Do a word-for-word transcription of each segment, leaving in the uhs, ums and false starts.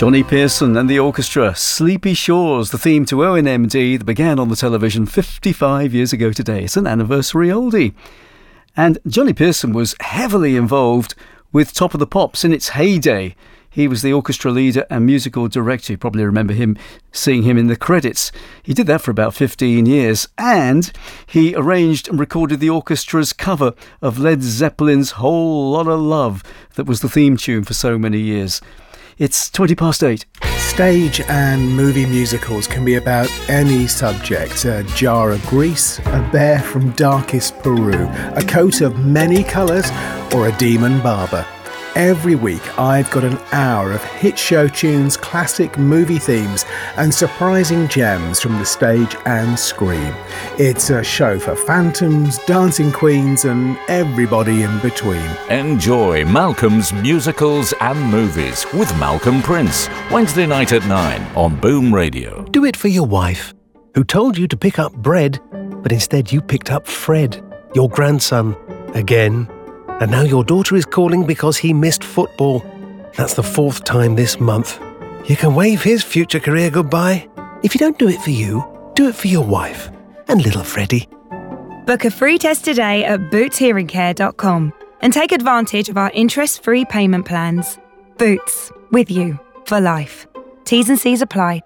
Johnny Pearson and the orchestra, Sleepy Shores, the theme to O N M D that began on the television fifty-five years ago today. It's an anniversary oldie. And Johnny Pearson was heavily involved with Top of the Pops in its heyday. He was the orchestra leader and musical director. You probably remember him, seeing him in the credits. He did that for about fifteen years, and he arranged and recorded the orchestra's cover of Led Zeppelin's Whole Lotta Love that was the theme tune for so many years. It's twenty past eight. Stage and movie musicals can be about any subject. A jar of grease, a bear from darkest Peru, a coat of many colours, or a demon barber. Every week I've got an hour of hit show tunes, classic movie themes and surprising gems from the stage and screen. It's a show for phantoms, dancing queens and everybody in between. Enjoy Malcolm's Musicals and Movies with Malcolm Prince, Wednesday night at nine on Boom Radio. Do it for your wife, who told you to pick up bread, but instead you picked up Fred, your grandson, again. And now your daughter is calling because he missed football. That's the fourth time this month. You can wave his future career goodbye. If you don't do it for you, do it for your wife and little Freddie. Book a free test today at boots hearing care dot com and take advantage of our interest-free payment plans. Boots, with you for life. T's and C's apply.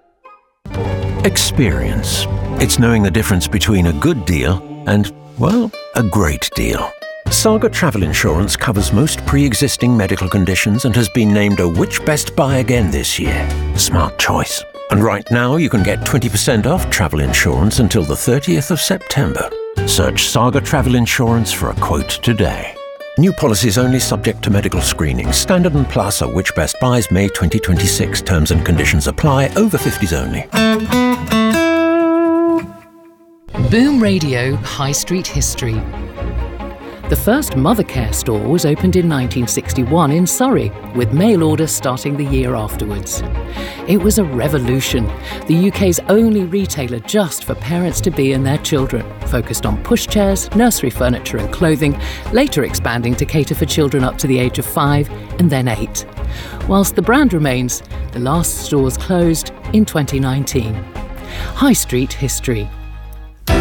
Experience. It's knowing the difference between a good deal and, well, a great deal. Saga Travel Insurance covers most pre-existing medical conditions and has been named a Which Best Buy again this year. Smart choice. And right now you can get twenty percent off travel insurance until the thirtieth of September. Search Saga Travel Insurance for a quote today. New policies only subject to medical screening. Standard and Plus are Which Best Buys May twenty twenty-six. Terms and conditions apply. Over fifties only. Boom Radio High Street History. The first Mothercare store was opened in nineteen sixty-one in Surrey, with mail order starting the year afterwards. It was a revolution, the U K's only retailer just for parents to be and their children, focused on pushchairs, nursery furniture and clothing, later expanding to cater for children up to the age of five and then eight. Whilst the brand remains, the last stores closed in twenty nineteen. High Street History,